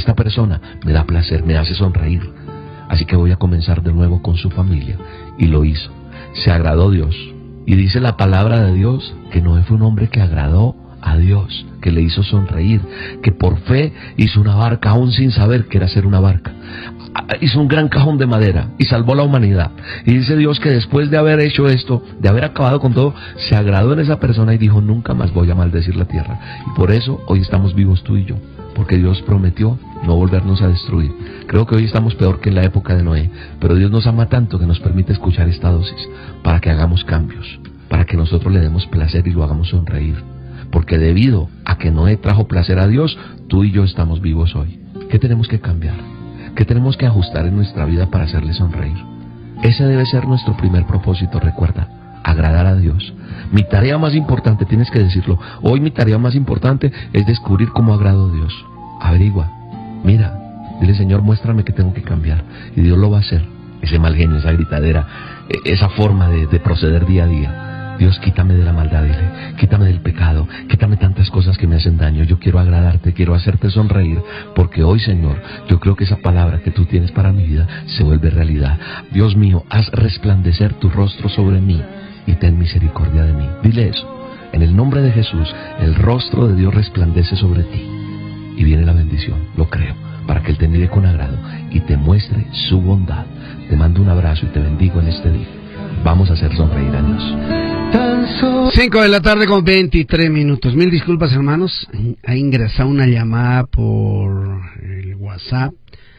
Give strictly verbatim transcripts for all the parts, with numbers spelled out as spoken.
esta persona me da placer, me hace sonreír, así que voy a comenzar de nuevo con su familia. Y lo hizo. Se agradó Dios. Y dice la palabra de Dios que Noé fue un hombre que agradó a Dios, que le hizo sonreír, que por fe hizo una barca aún sin saber que era hacer una barca. Hizo un gran cajón de madera y salvó a la humanidad. Y dice Dios que después de haber hecho esto, de haber acabado con todo, se agradó en esa persona y dijo: nunca más voy a maldecir la tierra. Y por eso hoy estamos vivos tú y yo, porque Dios prometió no volvernos a destruir. Creo que hoy estamos peor que en la época de Noé, pero Dios nos ama tanto que nos permite escuchar esta dosis para que hagamos cambios, para que nosotros le demos placer y lo hagamos sonreír. Porque debido a que Noé trajo placer a Dios, tú y yo estamos vivos hoy. ¿Qué tenemos que cambiar? ¿Qué tenemos que ajustar en nuestra vida para hacerle sonreír? Ese debe ser nuestro primer propósito, recuerda, agradar a Dios. Mi tarea más importante, tienes que decirlo, hoy mi tarea más importante es descubrir cómo agrado a Dios. Averigua, mira, dile: Señor, muéstrame que tengo que cambiar. Y Dios lo va a hacer. Ese mal genio, esa gritadera, esa forma de, de proceder día a día. Dios, quítame de la maldad, dile, quítame del pecado, quítame tantas cosas que me hacen daño. Yo quiero agradarte, quiero hacerte sonreír, porque hoy, Señor, yo creo que esa palabra que tú tienes para mi vida se vuelve realidad. Dios mío, haz resplandecer tu rostro sobre mí y ten misericordia de mí. Dile eso. En el nombre de Jesús, el rostro de Dios resplandece sobre ti y viene la bendición, lo creo, para que Él te mire con agrado y te muestre su bondad. Te mando un abrazo y te bendigo en este día. Vamos a hacer sonreír a Dios. cinco de la tarde con veintitrés minutos. Mil disculpas, hermanos. Ha ingresado una llamada por el WhatsApp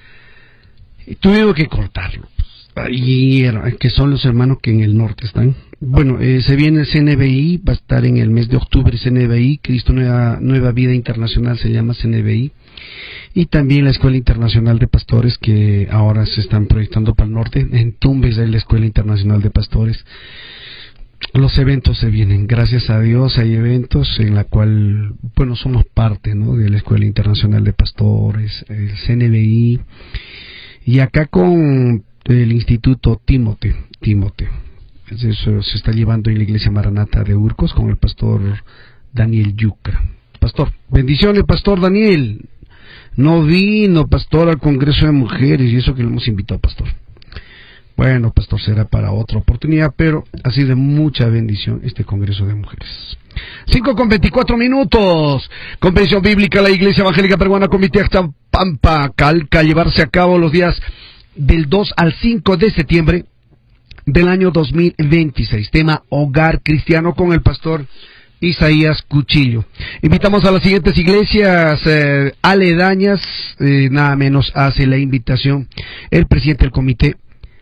y tuvimos que cortarlo. Y que son los hermanos que en el norte están. Bueno, eh, se viene el C N B I, va a estar en el mes de octubre C N B I, Cristo Nueva, Nueva Vida Internacional se llama C N B I. Y también la Escuela Internacional de Pastores, que ahora se están proyectando para el norte. En Tumbes hay la Escuela Internacional de Pastores. Los eventos se vienen, gracias a Dios hay eventos en la cual, bueno, somos parte, ¿no?, de la Escuela Internacional de Pastores, el C N B I, y acá con el Instituto Timote, Timote. Eso se está llevando en la Iglesia Maranata de Urcos con el pastor Daniel Yucra. Pastor, bendiciones, pastor Daniel. No vino, pastor, al Congreso de Mujeres, y eso que le hemos invitado, pastor. Bueno, pastor, será para otra oportunidad, pero ha sido de mucha bendición este Congreso de Mujeres. cinco con veinticuatro minutos. Convención Bíblica, la Iglesia Evangélica Peruana, Comité Acta Pampa, Calca, llevarse a cabo los días del dos al cinco de septiembre del año dos mil veintiséis. Tema Hogar Cristiano con el pastor Isaías Cuchillo. Invitamos a las siguientes iglesias eh, aledañas, eh, nada menos hace la invitación el presidente del comité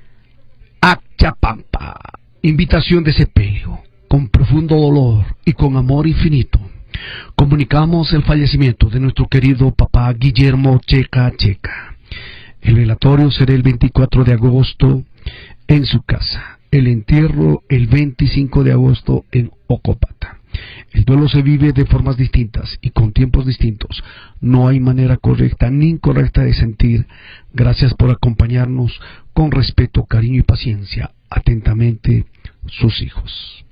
Achapampa. Invitación de sepelio, con profundo dolor y con amor infinito. Comunicamos el fallecimiento de nuestro querido papá Guillermo Checa Checa. El velatorio será el veinticuatro de agosto en su casa. El entierro el veinticinco de agosto en Ocopata. El duelo se vive de formas distintas y con tiempos distintos. No hay manera correcta ni incorrecta de sentir. Gracias por acompañarnos. Con respeto, cariño y paciencia. Atentamente, sus hijos.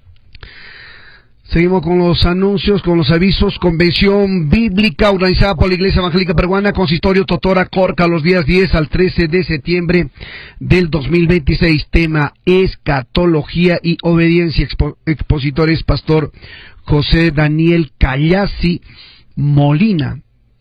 Seguimos con los anuncios, con los avisos. Convención Bíblica organizada por la Iglesia Evangélica Peruana, Consistorio Totora Corca, los días diez al trece de septiembre del dos mil veintiséis. Tema Escatología y Obediencia. Expo expositores Pastor José Daniel Callasi Molina,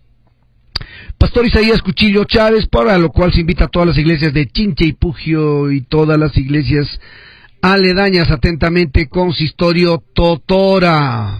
Pastor Isaías Cuchillo Chávez, para lo cual se invita a todas las iglesias de Chincha y Pugio y todas las iglesias aledañas. Atentamente, Consistorio Totora.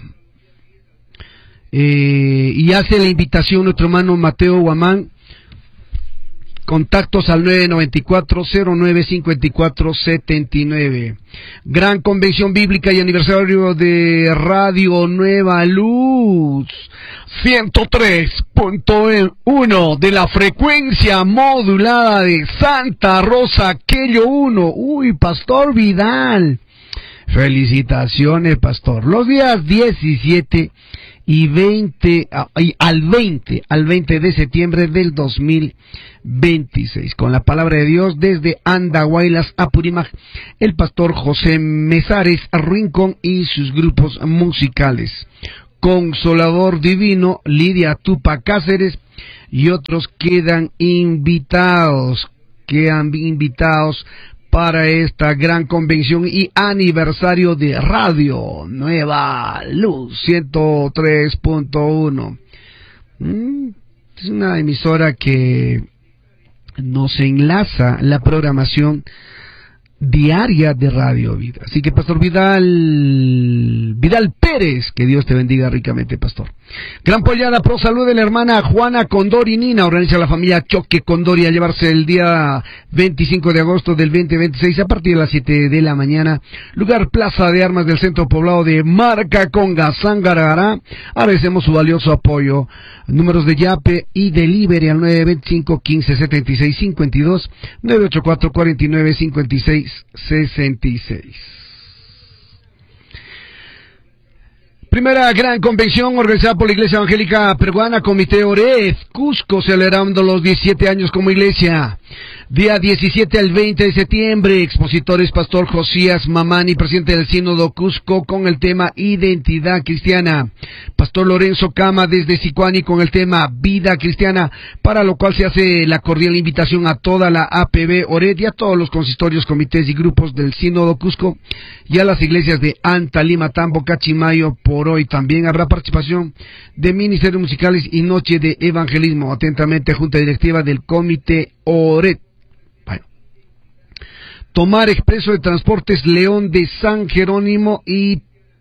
Eh, y hace la invitación nuestro hermano Mateo Guamán. Contactos al nueve noventa y cuatro, cero nueve cincuenta y cuatro, setenta y nueve. Gran Convención Bíblica y aniversario de Radio Nueva Luz. ciento tres punto uno de la frecuencia modulada de Santa Rosa, aquello uno. Uy, Pastor Vidal. Felicitaciones, Pastor. Los días diecisiete y veinte, al veinte, al veinte de septiembre del dos mil veintiséis, con la palabra de Dios desde Andahuaylas, Apurímac, el pastor José Mezares Rincón y sus grupos musicales. Consolador Divino, Lidia Tupa Cáceres, y otros quedan invitados, quedan invitados para esta gran convención y aniversario de Radio Nueva Luz ciento tres punto uno. Mm, es una emisora que nos enlaza la programación diaria de Radio Vida. Así que, Pastor Vidal, Vidal Pérez, que Dios te bendiga ricamente, Pastor. Gran pollada, pro salud de la hermana Juana Condori Nina, organiza la familia Choque Condori a llevarse el día veinticinco de agosto del veinte veintiséis a partir de las siete de la mañana, lugar Plaza de Armas del centro poblado de Marcaconga, Sangarará. Agradecemos su valioso apoyo. Números de Yape y Delivery al nueve veinticinco, quince, setenta y seis, cincuenta y dos, nueve ochenta y cuatro, cuarenta y nueve, cincuenta y seis, sesenta y seis. Primera gran convención organizada por la Iglesia Evangélica Peruana, Comité Orez, Cusco, celebrando los diecisiete años como iglesia. Día diecisiete al veinte de septiembre, expositores Pastor Josías Mamani, presidente del Sínodo Cusco, con el tema Identidad Cristiana. Pastor Lorenzo Cama desde Sicuani con el tema Vida Cristiana, para lo cual se hace la cordial invitación a toda la A P B Orez y a todos los consistorios, comités y grupos del Sínodo Cusco y a las iglesias de Anta, Lima, Tambo, Cachimayo. Por hoy también habrá participación de ministerios musicales y noche de evangelismo. Atentamente, Junta Directiva del Comité Orez. Tomar expreso de transportes León de San Jerónimo y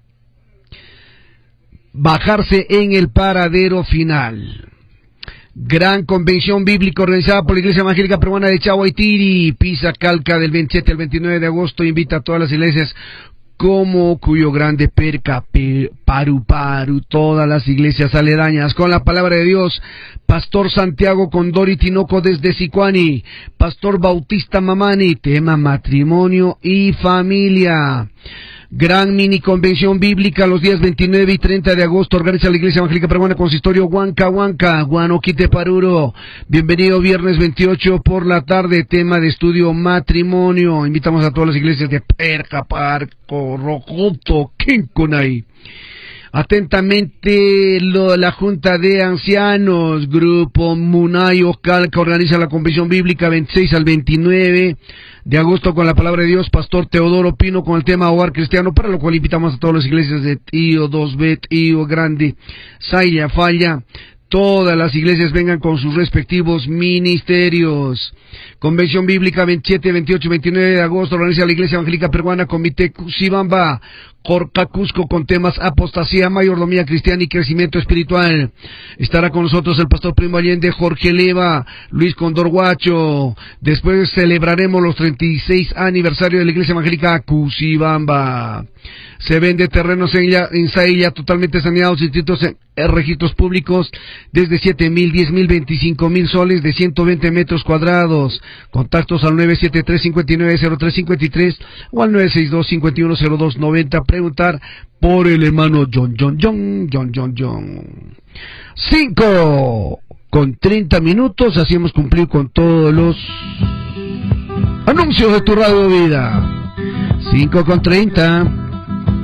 bajarse en el paradero final. Gran convención bíblica organizada por la Iglesia Evangélica Peruana de Chahuaytiri, Pisa Calca, del veintisiete al veintinueve de agosto. Invita a todas las iglesias como Cuyo Grande, Perca, Paru Paru, todas las iglesias aledañas, con la palabra de Dios. Pastor Santiago Condori Tinoco desde Sicuani, Pastor Bautista Mamani, tema matrimonio y familia. Gran mini convención bíblica los días veintinueve y treinta de agosto, organiza la Iglesia Evangélica Peruana, consistorio Huanca Huanca, Guanoquite Paruro. Bienvenido viernes veintiocho por la tarde, tema de estudio matrimonio. Invitamos a todas las iglesias de Perca, Parco, Rocoto, Quinconay. Atentamente, lo, la Junta de Ancianos, Grupo Munayo Calca, organiza la convención bíblica veintiséis al veintinueve de agosto con la palabra de Dios. Pastor Teodoro Pino con el tema Hogar Cristiano, para lo cual invitamos a todas las iglesias de Tío dos B, Tío Grande, Saya, Falla. Todas las iglesias vengan con sus respectivos ministerios. Convención bíblica veintisiete, veintiocho, veintinueve de agosto, organiza la Iglesia Evangélica Peruana, Comité Cusibamba, Corca Cusco, con temas apostasía, mayordomía cristiana y crecimiento espiritual. Estará con nosotros el pastor Primo Allende, Jorge Leva, Luis Condor Guacho. Después celebraremos los treinta y seis aniversario de la Iglesia Evangélica Cusibamba. Se vende terrenos en, ya, en Sailla totalmente saneados, inscritos en registros públicos, desde siete mil, diez mil, veinticinco mil soles, de ciento veinte metros cuadrados. Contactos al nueve siete tres, cinco nueve, cero tres cinco tres o al nueve seis dos, cinco uno, cero dos noventa. Preguntar por el hermano John, John, John, John, John, John. Cinco con treinta minutos, así hemos cumplido con todos los anuncios de tu Radio Vida. Cinco con treinta.